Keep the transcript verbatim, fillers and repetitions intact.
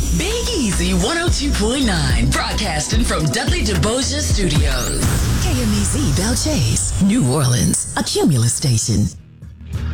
Big Easy one oh two point nine, broadcasting from Dudley DeBosia Studios. K M E Z Belle Chase, New Orleans, a Cumulus station.